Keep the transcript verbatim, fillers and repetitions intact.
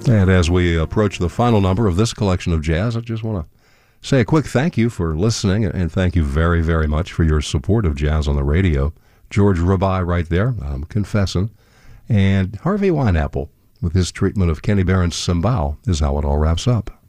And as we approach the final number of this collection of jazz, I just want to say a quick thank you for listening, and thank you very, very much for your support of Jazz on the Radio. George Rabai right there, I'm confessing, and Harvey Wineapple with his treatment of Kenny Barron's Cymbal is how it all wraps up.